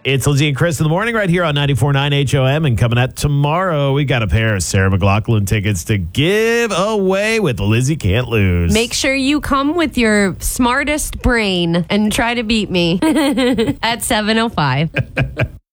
It's Lizzie and Chris in the morning right here on 94.9 HOM. And coming up tomorrow, we got a pair of Sarah McLachlan tickets to give away with Lizzie Can't Lose. Make sure you come with your smartest brain and try to beat me at 7:05.